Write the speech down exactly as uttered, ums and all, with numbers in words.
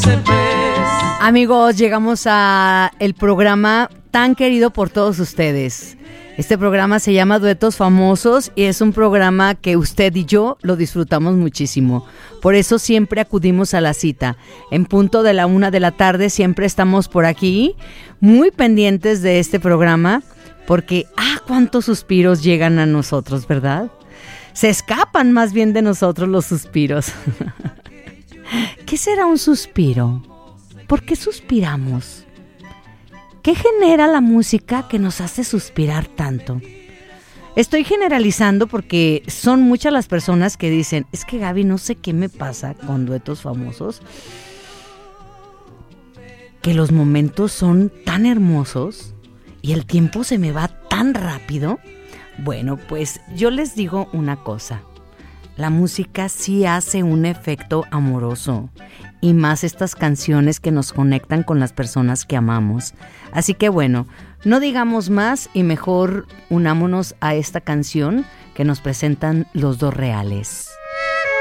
Amigos, llegamos a el programa tan querido por todos ustedes. Este programa se llama Duetos Famosos y es un programa que usted y yo lo disfrutamos muchísimo. Por eso siempre acudimos a la cita. En punto de la una de la tarde siempre estamos por aquí, muy pendientes de este programa, porque ¡ah! Cuántos suspiros llegan a nosotros, ¿verdad? Se escapan más bien de nosotros los suspiros. ¿Qué será un suspiro? ¿Por qué suspiramos? ¿Qué genera la música que nos hace suspirar tanto? Estoy generalizando porque son muchas las personas que dicen, es que Gaby, no sé qué me pasa con Duetos Famosos, que los momentos son tan hermosos y el tiempo se me va tan rápido. Bueno, pues yo les digo una cosa. La música sí hace un efecto amoroso, y más estas canciones que nos conectan con las personas que amamos. Así que bueno, no digamos más y mejor unámonos a esta canción que nos presentan Los Dos Reales.